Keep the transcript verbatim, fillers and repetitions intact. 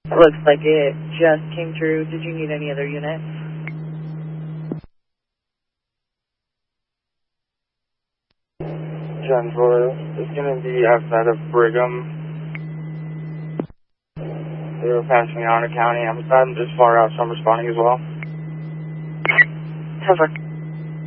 Looks like it just came through. Did you need any other units? Jennifer is going to be outside of Brigham. They were passing me on to county. I'm, I'm just far out, so I'm responding as well. Over.